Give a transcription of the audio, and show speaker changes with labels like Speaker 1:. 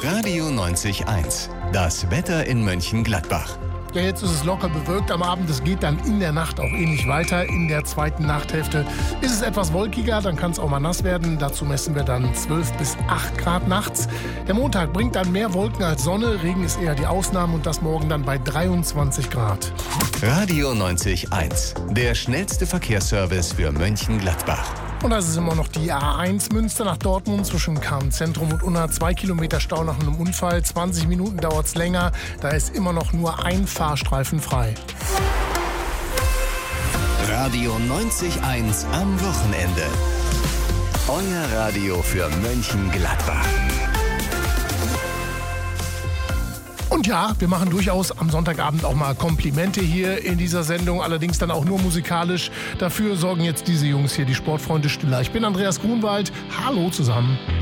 Speaker 1: Radio 90.1. Das Wetter in Mönchengladbach.
Speaker 2: Ja, jetzt ist es locker bewölkt am Abend. Es geht dann in der Nacht auch ähnlich weiter. In der zweiten Nachthälfte ist es etwas wolkiger, dann kann es auch mal nass werden. Dazu messen wir dann 12 bis 8 Grad nachts. Der Montag bringt dann mehr Wolken als Sonne. Regen ist eher die Ausnahme und das morgen dann bei 23 Grad.
Speaker 1: Radio 90.1. Der schnellste Verkehrsservice für Mönchengladbach.
Speaker 2: Und das ist immer noch die A1 Münster nach Dortmund zwischen Kahn-Zentrum und Unna. 2 Kilometer Stau nach einem Unfall. 20 Minuten dauert es länger. Da ist immer noch nur ein Fahrstreifen frei.
Speaker 1: Radio 90.1 am Wochenende. Euer Radio für Mönchengladbach.
Speaker 2: Und ja, wir machen durchaus am Sonntagabend auch mal Komplimente hier in dieser Sendung, allerdings dann auch nur musikalisch. Dafür sorgen jetzt diese Jungs hier, die Sportfreunde Stiller. Ich bin Andreas Grunwald. Hallo zusammen.